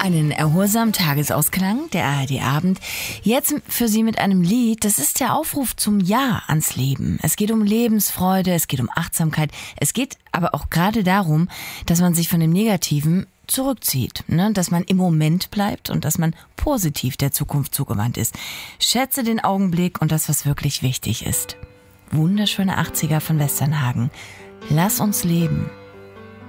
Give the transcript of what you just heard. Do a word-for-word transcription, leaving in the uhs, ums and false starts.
Einen erholsamen Tagesausklang, der A R D-Abend. Jetzt für Sie mit einem Lied, das ist der Aufruf zum Ja ans Leben. Es geht um Lebensfreude, es geht um Achtsamkeit. Es geht aber auch gerade darum, dass man sich von dem Negativen zurückzieht, ne? Dass man im Moment bleibt und dass man positiv der Zukunft zugewandt ist. Schätze den Augenblick und das, was wirklich wichtig ist. Wunderschöne achtziger von Westernhagen. Lass uns leben.